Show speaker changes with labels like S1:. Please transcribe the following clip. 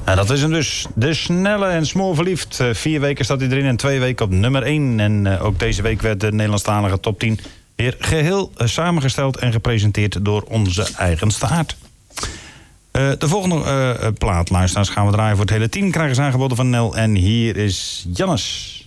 S1: Nou, dat is hem dus. De snelle en smoorverliefd. 4 weken staat hij erin en 2 weken op nummer 1. En ook deze week werd de Nederlandstalige top 10 weer geheel samengesteld en gepresenteerd door onze eigen staart. De volgende plaat, luisteraars, gaan we draaien voor het hele team. Krijgen ze aangeboden van Nel. En hier is Jannes.